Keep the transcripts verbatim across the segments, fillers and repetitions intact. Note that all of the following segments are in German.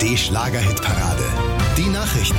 D Schlager-Hitparade. Die Nachrichten.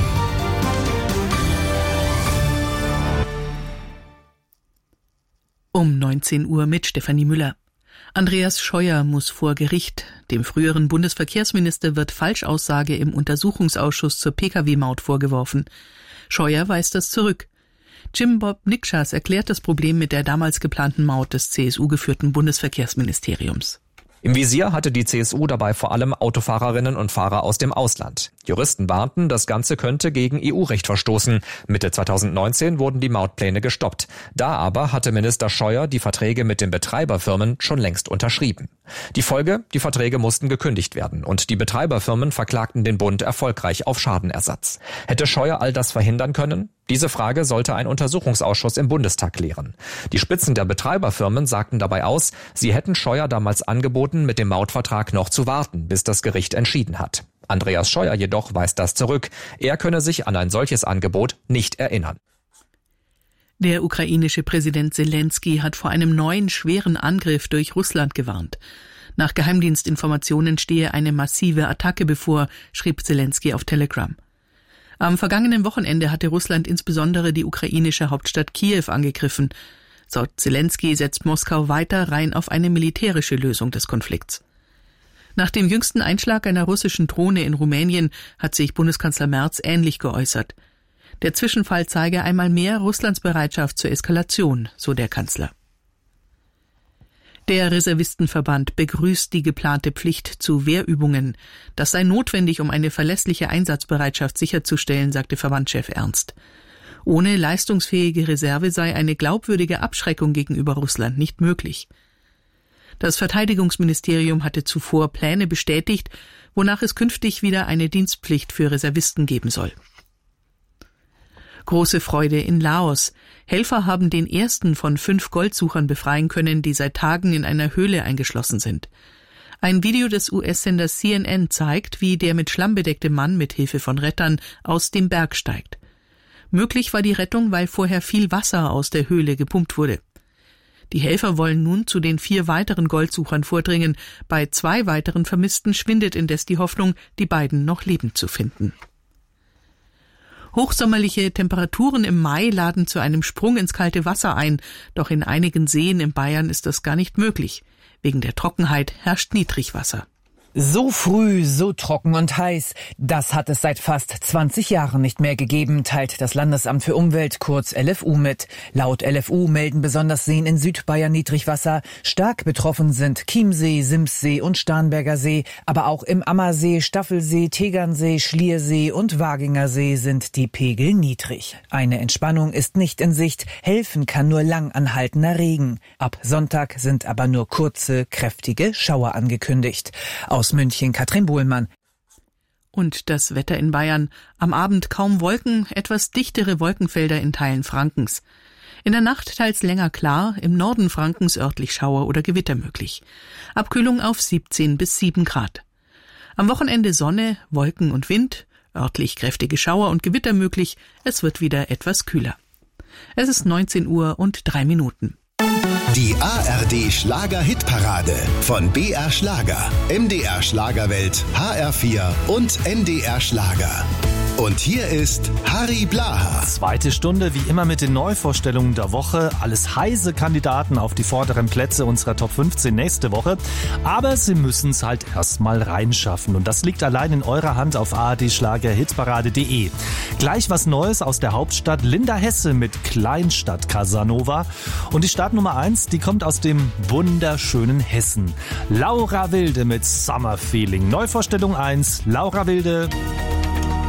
Um neunzehn Uhr mit Stefanie Müller. Andreas Scheuer muss vor Gericht. Dem früheren Bundesverkehrsminister wird Falschaussage im Untersuchungsausschuss zur P K W-Maut vorgeworfen. Scheuer weist das zurück. Jim Bob Nikschas erklärt das Problem mit der damals geplanten Maut des C S U-geführten Bundesverkehrsministeriums. Im Visier hatte die C S U dabei vor allem Autofahrerinnen und Fahrer aus dem Ausland. Juristen warnten, das Ganze könnte gegen E U-Recht verstoßen. Mitte zweitausendneunzehn wurden die Mautpläne gestoppt. Da aber hatte Minister Scheuer die Verträge mit den Betreiberfirmen schon längst unterschrieben. Die Folge? Die Verträge mussten gekündigt werden und die Betreiberfirmen verklagten den Bund erfolgreich auf Schadenersatz. Hätte Scheuer all das verhindern können? Diese Frage sollte ein Untersuchungsausschuss im Bundestag klären. Die Spitzen der Betreiberfirmen sagten dabei aus, sie hätten Scheuer damals angeboten, mit dem Mautvertrag noch zu warten, bis das Gericht entschieden hat. Andreas Scheuer jedoch weist das zurück. Er könne sich an ein solches Angebot nicht erinnern. Der ukrainische Präsident Zelensky hat vor einem neuen schweren Angriff durch Russland gewarnt. Nach Geheimdienstinformationen stehe eine massive Attacke bevor, schrieb Zelensky auf Telegram. Am vergangenen Wochenende hatte Russland insbesondere die ukrainische Hauptstadt Kiew angegriffen. Laut Zelensky setzt Moskau weiter rein auf eine militärische Lösung des Konflikts. Nach dem jüngsten Einschlag einer russischen Drohne in Rumänien hat sich Bundeskanzler Merz ähnlich geäußert. Der Zwischenfall zeige einmal mehr Russlands Bereitschaft zur Eskalation, so der Kanzler. Der Reservistenverband begrüßt die geplante Pflicht zu Wehrübungen. Das sei notwendig, um eine verlässliche Einsatzbereitschaft sicherzustellen, sagte Verbandschef Ernst. Ohne leistungsfähige Reserve sei eine glaubwürdige Abschreckung gegenüber Russland nicht möglich. Das Verteidigungsministerium hatte zuvor Pläne bestätigt, wonach es künftig wieder eine Dienstpflicht für Reservisten geben soll. Große Freude in Laos. Helfer haben den ersten von fünf Goldsuchern befreien können, die seit Tagen in einer Höhle eingeschlossen sind. Ein Video des U S-Senders C N N zeigt, wie der mit Schlamm bedeckte Mann mit Hilfe von Rettern aus dem Berg steigt. Möglich war die Rettung, weil vorher viel Wasser aus der Höhle gepumpt wurde. Die Helfer wollen nun zu den vier weiteren Goldsuchern vordringen. Bei zwei weiteren Vermissten schwindet indes die Hoffnung, die beiden noch lebend zu finden. Hochsommerliche Temperaturen im Mai laden zu einem Sprung ins kalte Wasser ein, doch in einigen Seen in Bayern ist das gar nicht möglich. Wegen der Trockenheit herrscht Niedrigwasser. So früh, so trocken und heiß, das hat es seit fast zwanzig Jahren nicht mehr gegeben, teilt das Landesamt für Umwelt, kurz L F U, mit. Laut L F U melden besonders Seen in Südbayern Niedrigwasser. Stark betroffen sind Chiemsee, Simssee und Starnberger See, aber auch im Ammersee, Staffelsee, Tegernsee, Schliersee und Waginger See sind die Pegel niedrig. Eine Entspannung ist nicht in Sicht, helfen kann nur lang anhaltender Regen. Ab Sonntag sind aber nur kurze, kräftige Schauer angekündigt. Aus München Katrin Bohlmann. Und das Wetter in Bayern. Am Abend kaum Wolken, etwas dichtere Wolkenfelder in Teilen Frankens. In der Nacht teils länger klar, im Norden Frankens örtlich Schauer oder Gewitter möglich. Abkühlung auf siebzehn bis sieben Grad. Am Wochenende Sonne, Wolken und Wind, örtlich kräftige Schauer und Gewitter möglich. Es wird wieder etwas kühler. Es ist neunzehn Uhr und drei Minuten. Die A R D Schlager-Hitparade von B R Schlager, M D R Schlagerwelt, H R vier und N D R Schlager. Und hier ist Harry Blaha. Zweite Stunde, wie immer mit den Neuvorstellungen der Woche. Alles heiße Kandidaten auf die vorderen Plätze unserer Top fünfzehn nächste Woche. Aber sie müssen es halt erstmal reinschaffen. Und das liegt allein in eurer Hand auf a r d schlager hitparade punkt de. Gleich was Neues aus der Hauptstadt. Linda Hesse mit Kleinstadt Casanova. Und die Startnummer eins, die kommt aus dem wunderschönen Hessen. Laura Wilde mit Summer Feeling. Neuvorstellung eins, Laura Wilde.